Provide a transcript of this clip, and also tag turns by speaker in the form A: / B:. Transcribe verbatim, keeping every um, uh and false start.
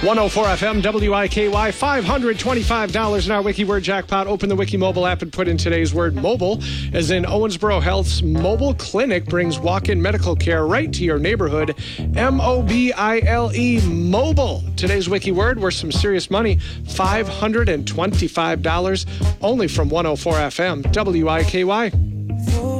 A: one oh four F M, W I K Y, five hundred twenty-five dollars in our Wiki Word jackpot. Open the Wiki mobile app and put in today's word mobile, as in Owensboro Health's mobile clinic brings walk-in medical care right to your neighborhood. M O B I L E, mobile. Today's Wiki Word worth some serious money, five hundred twenty-five dollars, only from one oh four F M, W I K Y.